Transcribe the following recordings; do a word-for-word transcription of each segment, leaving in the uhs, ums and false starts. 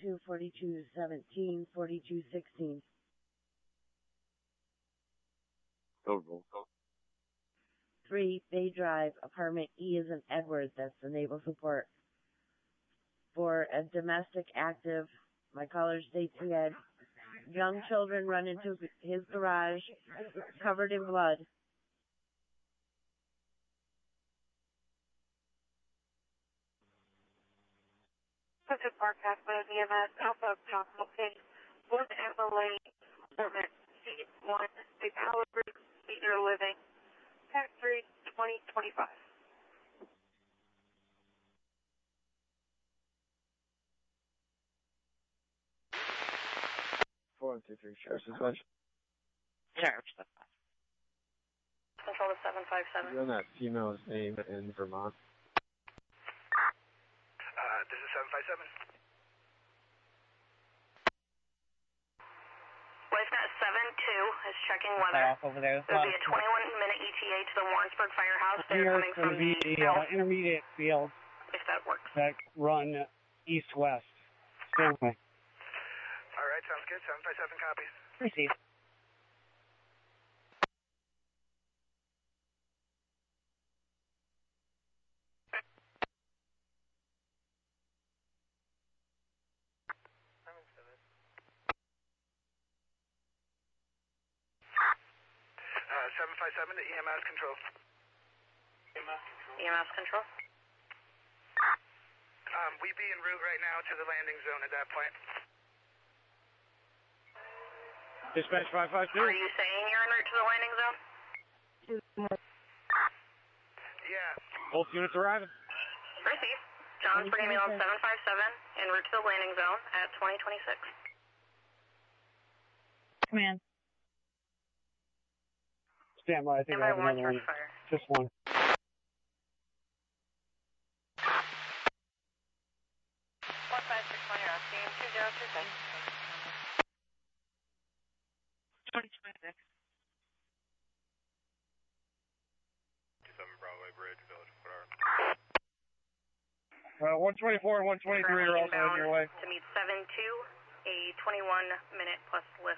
two, forty-two seventeen, forty-two sixteen. Code roll. three, Bay Drive, apartment E is in Edward, that's the naval support. For a domestic active, my caller states he had young children run into his garage, covered in blood. Central Park Pathway E M S, Alpha Possible Page, one M L A, apartment C one, a Power Group, Senior Living, Tax three, twenty twenty-five. four one two three, Sheriff's Dispatch. Sheriff's Dispatch. Control to seven five seven. You on that female's name in Vermont? Uh, this is seven five seven. WaveNet seven two is checking weather. Off over there. There will be a twenty-one minute E T A to the Warrensburg Firehouse. They're Here coming it's going from to be the the uh, south, intermediate field if that works. that run east-west. Stanley. All right, sounds good. seven five seven copies. Receive. Uh, seven five seven to E M S control. E M S control. Um, we be en route right now to the landing zone at that point. Dispatch five five two. Are you saying you're en route to the landing zone? Yeah. Both units arriving. Receive. John's bringing me on seven five seven en route to the landing zone at twenty twenty-six. Command. Stand by. I think Stand I by have another Warrensburg one. Fire. Just one. one five six one, you're on scene. two zero two six. twenty twenty-six. seven Broadway Bridge, Village of Woodard. Uh, one twenty-four and one twenty-three are also on your way. To meet seven two, a twenty-one minute plus lift.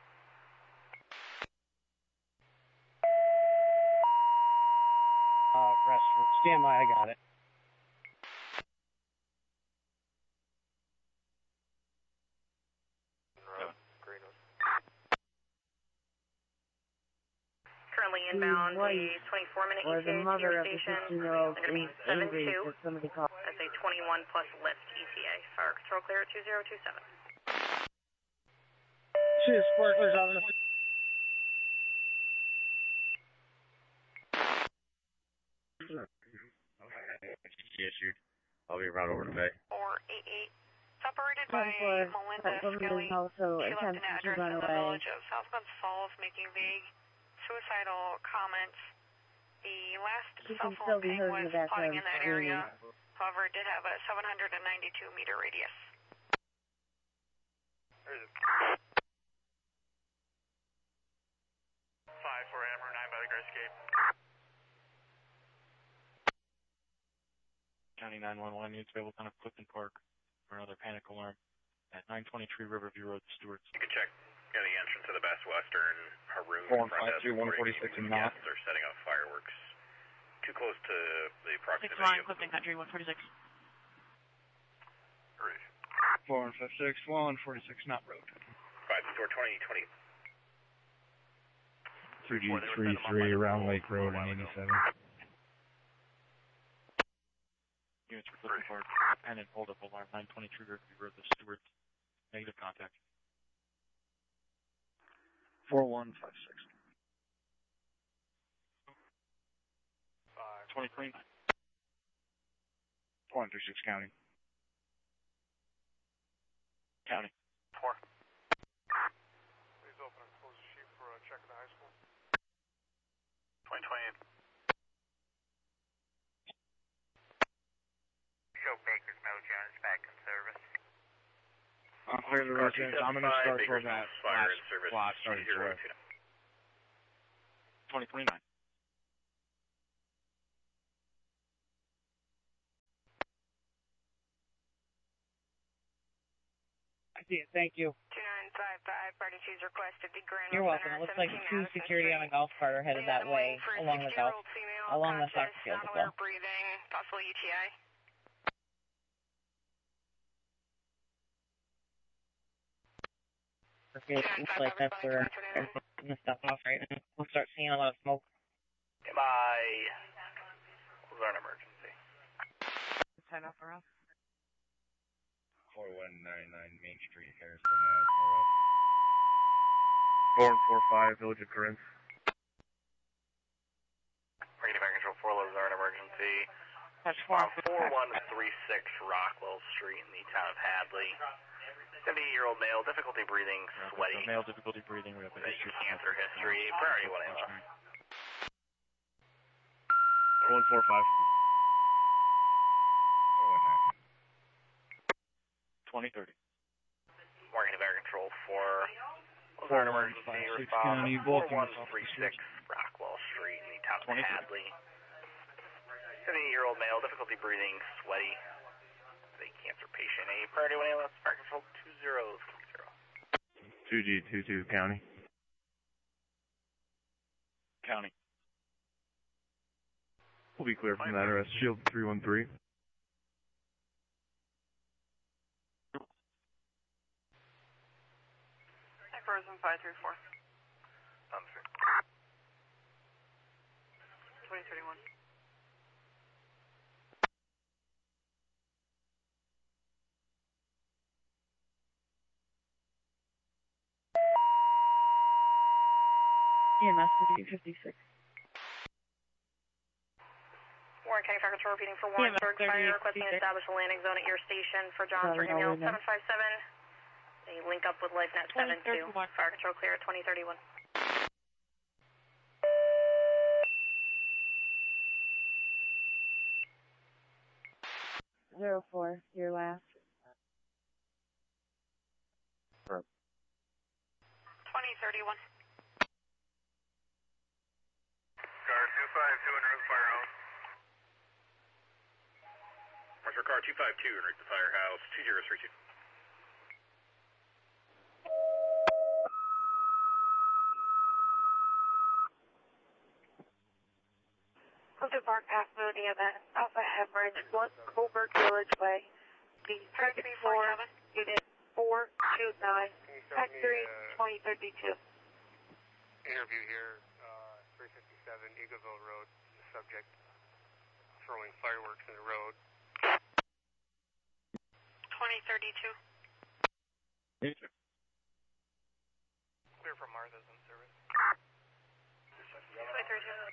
Uh, restaurant. Stand by. I got it. Currently inbound, a wife twenty-four minute Or E T A the to mother your of the station. fifteen-year-old They're going to is be seven angry two. that somebody called. That's a twenty-one plus lift E T A. Fire control clear at two zero two seven. See the sparklers on the... Issued. I'll be around over today. four eight eight. Separated by Ten four. Melinda Woman Scully. is also She left an attempting to address run in the away. village of South Glens Falls making vague suicidal comments. The last She cell can still phone be ping heard in was the background spotting in that screaming. area. However, it did have a seven hundred ninety-two meter radius. Where is it? five four Amber, nine by the Grace Gate. County nine one one units available down at Clifton Park for another panic alarm at nine twenty-three Riverview Road, Stewarts. You can check yeah, the entrance to the Best Western Haroon Four front five desk two, one reporting forty-six even and not. guests are setting off fireworks too close to the proximity Six line, of Clifton Country, one forty-six. Right. four one five six, one forty-six Knott Road. five four twenty twenty. three G three three around Lake Road and eighty-seven. Units for Clifton Park, panic hold up alarm nine twenty-three Riverview Road, the Stewarts. Negative contact. four one five six. twenty-three. one through six County. County. Four. Please open and close the sheet for a check at the high school. twenty twenty-eight. Show Baker's Mill, Jones back in service. I'm clear the residence. I'm going to start for that Fire last in service. plot starting to zero work. two. twenty twenty-nine. I see it. Thank you. two nine five five, party choose requested the Grand You're welcome. It looks like two security on a golf cart are headed that way along the golf, along the soccer field as well. Breathing, possible U T I. Okay, it looks like that's where everyone's going to stop off right now. We'll start seeing a lot of smoke. Am I... Was there an emergency? Sign off for us. four one nine nine Main Street, Harrison Ave. four one four five, Village of Corinth. Regular Fire Control four, was there an emergency? That's four. four one three six Rockwell Street in the town of Hadley. seventy-year-old male, difficulty breathing, sweaty. Male, difficulty breathing, we have a history. Cancer history, priority one ambulance. four one four five. twenty thirty. Morgan Fire Control four. Was there an emergency response? four one three six Rockwell Street in the town of Hadley. seventy-year-old male, difficulty breathing, sweaty. A cancer patient. A priority one ambulance, Fire Control two zero zero. two G two two, County. County. We'll be clear from that arrest. Shield three one three. Frozen five three four. Um, sir. twenty thirty-one. E M S fifty fifty-six. Warren County Fire Control repeating for Warrensburg Fire, requesting to establish a landing zone at your station for John for Email seven five seven. They link up with LifeNet seven two. Fire Control clear at twenty thirty-one. Zero four, your last. twenty thirty-one. Car two five two en route to firehouse. Marshal car two five two en route to firehouse two zero three two. Clifton Park, Path Moon, E M S, Alpha Hemorrhage, one Colbert Village Way, the second floor, unit four two nine, Pack three, twenty thirty-two. Interview here, uh, three fifty-seven Eagleville Road, the subject throwing fireworks in the road. twenty thirty-two. Clear from Martha's in service. twenty thirty-two.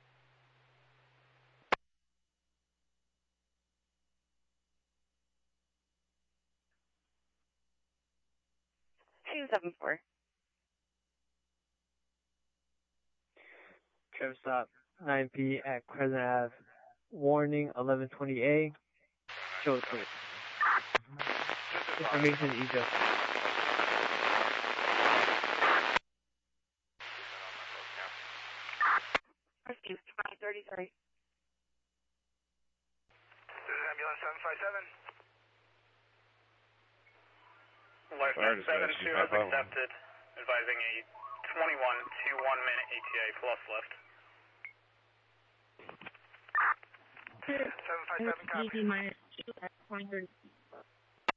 two seven four. Traffic stop nine P at Crescent Ave. Warning eleven twenty A. Show clear. Information Egypt. Rescue twenty thirty-three. This is ambulance seven five seven. LifeNet seven two has accepted, advising a twenty-one to one minute E T A plus left. seven five seven copy. minus two at twenty thirty.